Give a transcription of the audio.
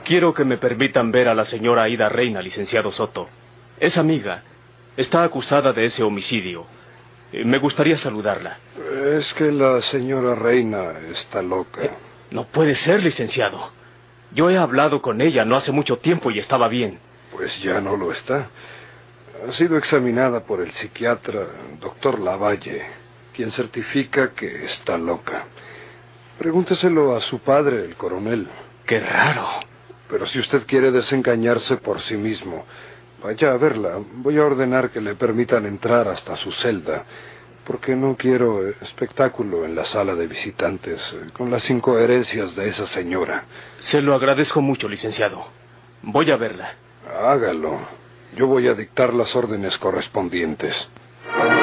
Quiero que me permitan ver a la señora Aida Reina, licenciado Soto. Es amiga. Está acusada de ese homicidio. Me gustaría saludarla. Es que la señora Reina está loca. No puede ser, licenciado. Yo he hablado con ella no hace mucho tiempo y estaba bien. Pues ya no lo está. Ha sido examinada por el psiquiatra, doctor Lavalle, quien certifica que está loca. Pregúnteselo a su padre, el coronel. ¡Qué raro! Pero si usted quiere desengañarse por sí mismo, vaya a verla. Voy a ordenar que le permitan entrar hasta su celda, porque no quiero espectáculo en la sala de visitantes con las incoherencias de esa señora. Se lo agradezco mucho, licenciado. Voy a verla. Hágalo. Yo voy a dictar las órdenes correspondientes.